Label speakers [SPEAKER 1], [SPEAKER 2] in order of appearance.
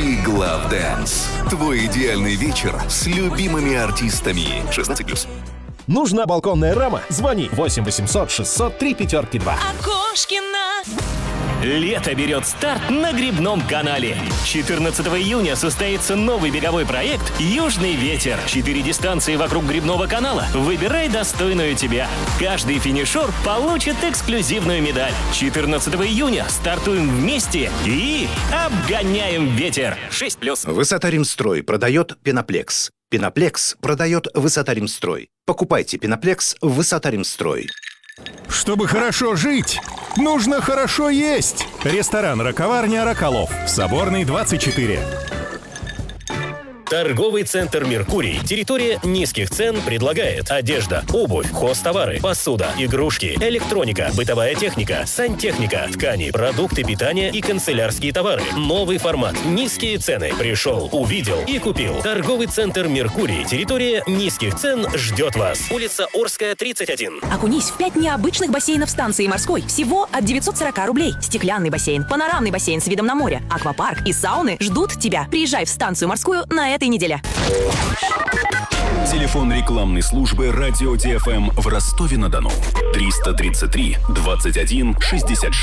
[SPEAKER 1] We Glove Dance. Твой идеальный вечер с любимыми артистами. 16+.
[SPEAKER 2] Нужна балконная рама? Звони 8 800 603 5-2.
[SPEAKER 3] Окошкина.
[SPEAKER 4] Лето берет старт на Грибном канале. 14 июня состоится новый беговой проект «Южный ветер». 4 дистанции вокруг Грибного канала. Выбирай достойную тебя. Каждый финишер получит эксклюзивную медаль. 14 июня стартуем вместе и обгоняем ветер. 6+.
[SPEAKER 5] Высота-Римстрой продает Пеноплекс. Пеноплекс продает Высота-Римстрой. Покупайте Пеноплекс в Высота-Римстрой.
[SPEAKER 6] Чтобы хорошо жить, нужно хорошо есть. Ресторан «Раковарня Роколов». Соборный, 24.
[SPEAKER 7] Торговый центр «Меркурий». Территория низких цен предлагает одежда, обувь, хозтовары, посуда, игрушки, электроника, бытовая техника, сантехника, ткани, продукты питания и канцелярские товары. Новый формат. Низкие цены. Пришел, увидел и купил. Торговый центр «Меркурий». Территория низких цен ждет вас. Улица Орская, 31.
[SPEAKER 3] Окунись в 5 необычных бассейнов станции морской. Всего от 940 рублей. Стеклянный бассейн, панорамный бассейн с видом на море, аквапарк и сауны ждут тебя. Приезжай в станцию морскую на этой неделе.
[SPEAKER 8] Телефон рекламной службы «Радио ДФМ» в Ростове-на-Дону. 333 21 66.